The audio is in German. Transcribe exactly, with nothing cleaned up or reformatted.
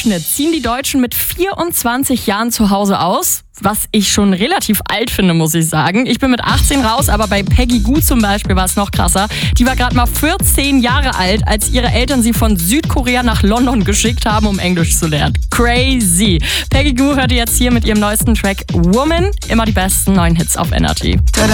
Durchschnitt ziehen die Deutschen mit vierundzwanzig Jahren zu Hause aus. Was ich schon relativ alt finde, muss ich sagen. Ich bin mit achtzehn raus, aber bei Peggy Gou zum Beispiel war es noch krasser. Die war gerade mal vierzehn Jahre alt, als ihre Eltern sie von Südkorea nach London geschickt haben, um Englisch zu lernen. Crazy. Peggy Gou hört ihr jetzt hier mit ihrem neuesten Track Woman. Immer die besten neuen Hits auf Energy.